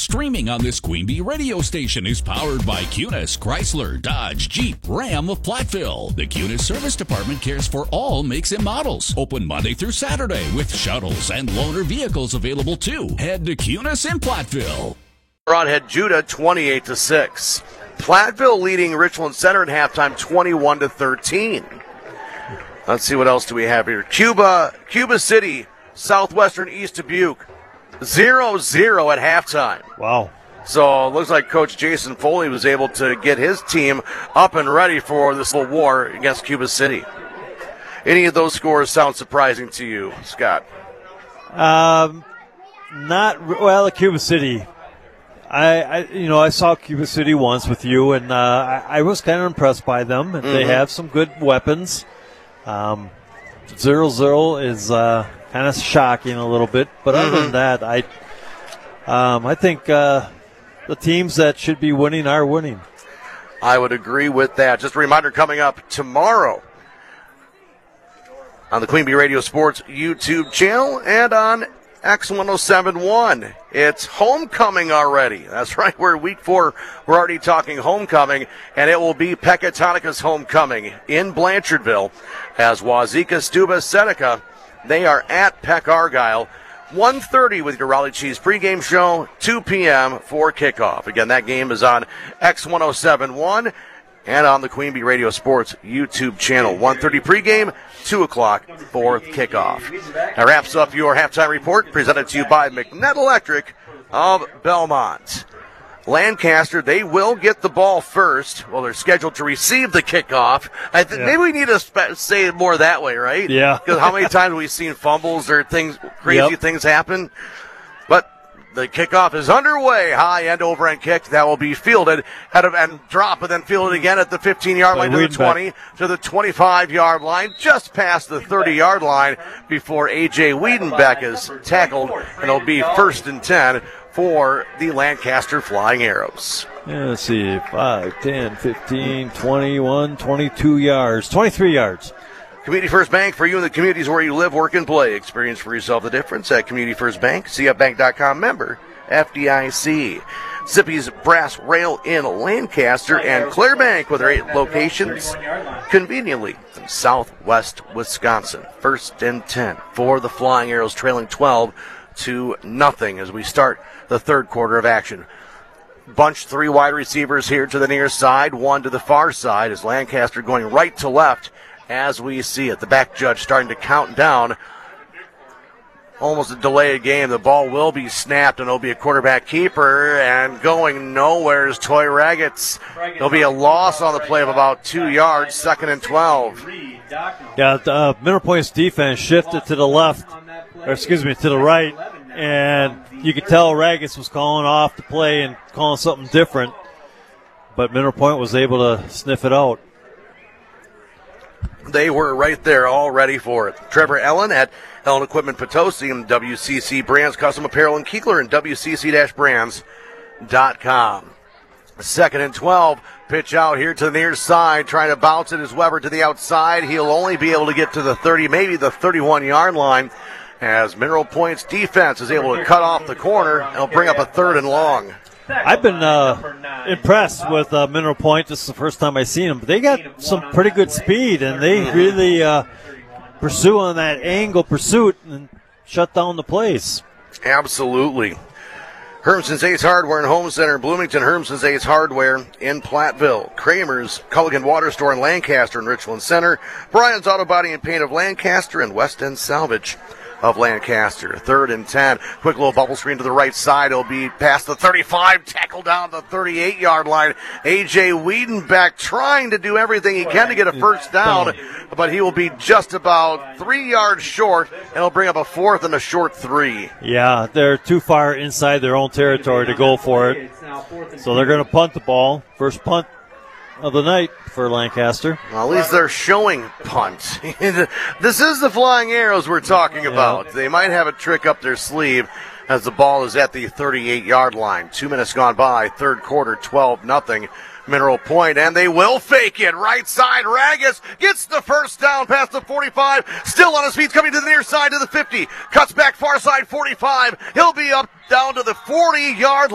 Streaming on this Queen Bee radio station is powered by Cunis, Chrysler, Dodge, Jeep, Ram of Platteville. The Cunis Service Department cares for all makes and models. Open Monday through Saturday with shuttles and loaner vehicles available too. Head to Cunis in Platteville. Broadhead Judah 28-6. Platteville leading Richland Center at halftime 21-13. Let's see what else do we have here. Cuba City, Southwestern East Dubuque, 0-0 at halftime. Wow. So it looks like Coach Jason Foley was able to get his team up and ready for this little war against Cuba City. Any of those scores sound surprising to you, Scott? Cuba City. I saw Cuba City once with you, and I was kind of impressed by them. And They have some good weapons. 0-0 is kind of shocking a little bit, but other than that, I think the teams that should be winning are winning. I would agree with that. Just a reminder, coming up tomorrow on the Queen Bee Radio Sports YouTube channel and on X1071. It's homecoming already. That's right. We're week 4. We're already talking homecoming, and it will be Pecatonicus homecoming in Blanchardville as Wazeeka Stuba Seneca. They are at Peck Argyle. 1:30 with your Raleigh Cheese pregame show, 2 p.m. for kickoff. Again, that game is on X1071 and on the Queen Bee Radio Sports YouTube channel. 1:30 pregame, 2 o'clock for kickoff. That wraps up your halftime report, presented to you by McNett Electric of Belmont. Lancaster, they will get the ball first. Well, they're scheduled to receive the kickoff. Maybe we need to say it more that way, right? Yeah. Because how many times have we seen fumbles or crazy things happen? But the kickoff is underway. High end overhand kick that will be fielded and drop and then fielded again at the 15-yard line to the 20 to the 25-yard line, just past the 30-yard line before A.J. Wiedenbeck is tackled, and it'll be 1st and 10 for the Lancaster Flying Arrows. Yeah, let's see, 5, 10, 15, 21, 22 yards, 23 yards. Community First Bank, for you in the communities where you live, work, and play. Experience for yourself the difference at Community First Bank. CFBank.com member, FDIC. Zippy's Brass Rail in Lancaster and Clearbank with their 8 locations conveniently in southwest Wisconsin. 1st and 10 for the Flying Arrows, trailing 12-0 as we start the third quarter of action. Bunch 3 wide receivers here to the near side, 1 to the far side as Lancaster going right to left as we see it. The back judge starting to count down. Almost a delayed game. The ball will be snapped and it'll be a quarterback keeper, and going nowhere is Toy Raggets. There'll be a loss on the play of about 2 yards, 2nd and 12. Yeah, Mineral Point's defense shifted to the right, and you could tell Raggets was calling off the play and calling something different, but Mineral Point was able to sniff it out. They were right there, all ready for it. Trevor Ellen at Ellen Equipment Potosi and WCC Brands Custom Apparel in Keekler and WCC-brands.com. 2nd and 12. Pitch out here to the near side. Trying to bounce it is Weber to the outside. He'll only be able to get to the 30, maybe the 31-yard line, as Mineral Point's defense is able to cut off the corner and will bring up a 3rd and long. I've been impressed with Mineral Point. This is the first time I've seen them. But they got some pretty good speed, and they really pursue on that angle pursuit and shut down the plays. Absolutely. Hermson's Ace Hardware and Home Center in Bloomington. Hermson's Ace Hardware in Platteville. Kramer's Culligan Water Store in Lancaster and Richland Center. Brian's Auto Body and Paint of Lancaster and West End Salvage of Lancaster. 3rd and 10. Quick little bubble screen to the right side. It'll be past the 35, tackled down the 38-yard line. A.J. Wiedenbeck trying to do everything he can to get a first down, but he will be just about 3 yards short, and he'll bring up a 4th and a short 3. Yeah, they're too far inside their own territory to go for it. So they're going to punt the ball. First punt of the night for Lancaster. Well, at least they're showing punt. This is the Flying Arrows we're talking about. They might have a trick up their sleeve as the ball is at the 38-yard line. 2 minutes gone by, third quarter, 12-0. Mineral Point, and they will fake it. Right side, Ragus gets the first down past the 45. Still on his feet, coming to the near side to the 50. Cuts back far side, 45. He'll be up down to the 40-yard line.